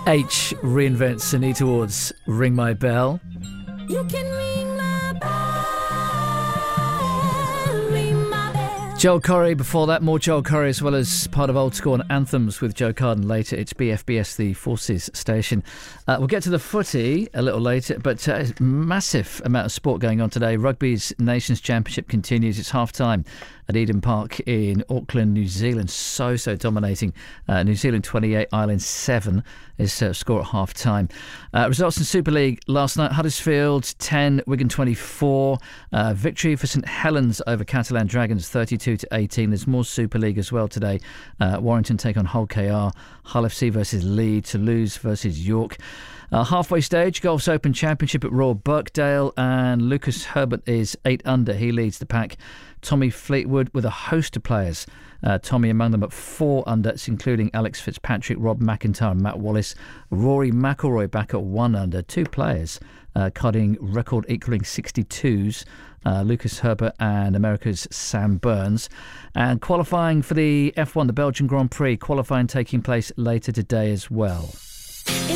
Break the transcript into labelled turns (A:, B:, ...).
A: H reinvents Anita Ward's Ring My Bell.
B: You can ring my bell, ring my bell.
A: Joel Corry before that, more Joel Corry as well as part of Old School and Anthems with Joe Carden later. It's BFBS, the Forces station. We'll get to the footy a little later, but massive amount of sport going on today. Rugby's Nations Championship continues. It's half-time at Eden Park in Auckland, New Zealand. So dominating. New Zealand 28, Ireland 7 is score at half-time. Results in Super League last night. Huddersfield 10, Wigan 24. Victory for St Helens over Catalan Dragons 32-18. There's more Super League as well today. Warrington take on Hull KR. Hull FC versus Leeds. Toulouse versus York. Halfway stage, Golf's Open Championship at Royal Birkdale, and Lucas Herbert is 8 under. He leads the pack. Tommy Fleetwood with a host of players. Tommy among them at 4 under, including Alex Fitzpatrick, Rob McIntyre and Matt Wallace. Rory McIlroy back at 1 under. 2 players cutting record equalling 62s. Lucas Herbert and America's Sam Burns. And qualifying for the F1, the Belgian Grand Prix, qualifying taking place later today as well.